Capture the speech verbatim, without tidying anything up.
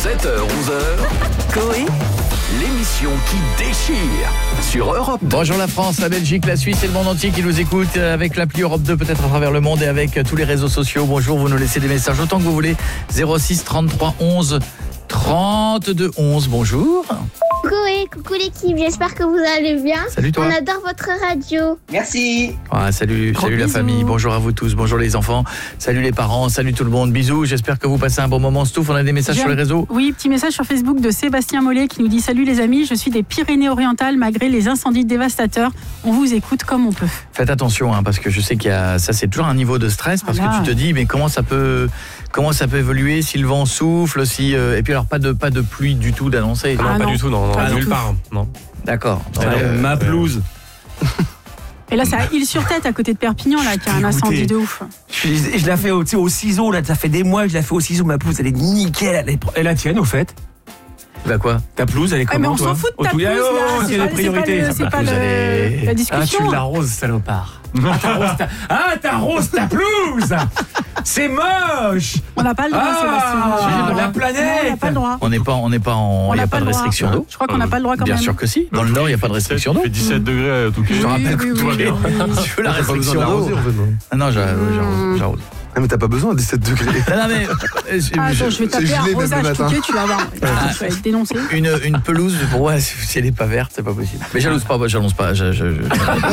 sept heures onze heures, Coé, l'émission qui déchire sur Europe deux. Bonjour la France, la Belgique, la Suisse et le monde entier qui nous écoute avec l'appli Europe deux, peut-être à travers le monde et avec tous les réseaux sociaux. Bonjour, vous nous laissez des messages autant que vous voulez. zéro six trente-trois onze trente-deux onze. Bonjour. Coé, coucou l'équipe, j'espère que vous allez bien. Salut toi. On adore votre radio. Merci. Ah, salut, Gros salut la bisous. famille, bonjour à vous tous, bonjour les enfants, salut les parents, salut tout le monde, bisous, j'espère que vous passez un bon moment. Stouff, on a des messages J'aime. sur les réseaux. Oui, petit message sur Facebook de Sébastien Mollet qui nous dit « Salut les amis, je suis des Pyrénées-Orientales malgré les incendies dévastateurs. On vous écoute comme on peut. » Faites attention hein, parce que je sais qu'il y a ça, c'est toujours un niveau de stress parce Voilà. que tu te dis mais comment ça peut comment ça peut évoluer si le vent souffle, si euh, et puis alors pas de pas de pluie du tout d'annoncer. Ah, Non, pas non. du tout, non, non, Pas du nulle tout. part, non. D'accord. Donc, Alors, euh, ma pelouse. Et là, c'est à Île-sur-Tête, à côté de Perpignan, là, qui a un Dégoûté. incendie de ouf. Je, je l'ai fait au, tu sais, au ciseau, là, ça fait des mois que je l'ai fait au ciseau, ma pelouse, elle est nickel. Elle est... Et la tienne, au fait bah quoi? Ta pelouse, elle est Ah, comment, mais on toi s'en fout de Oh, ta tout- pelouse, Ah, oh, là. c'est C'est les pas, c'est pas, priorités. le- c'est pas Vous le- allez- la Ah, discussion. tu l'arroses, salopard. Ah, t'arroses ta... Ah, t'arroses ta pelouse. C'est moche. On n'a pas le droit, Ah, Sébastien. On n'a pas le droit. la planète. Non, on n'a pas le droit. On n'est pas on n'est pas en On il y n'a a pas de le droit. restriction d'eau. Je crois qu'on n'a pas le droit quand Bien même. sûr que si. Dans le nord, il n'y a pas de restriction d'eau. Il fait dix-sept degrés à tout Je te rappelle que oui, tout va oui, bien. oui, oui. Tu veux la T'as pas besoin restriction de d'eau? l'arroser, en fait, non. Ah non, j'arrose, j'arrose, j'arrose. Ah mais t'as pas besoin, dix-sept degrés. Non, non, mais euh, je- Ah, attends, je vais taper gelé un même le rosage matin. touquet, tu vas voir. Tu vas être dénoncé. une, une pelouse, pour moi, si elle n'est pas verte, c'est pas possible. Mais j'annonce pas, moi, j'annonce pas. Je, je, je-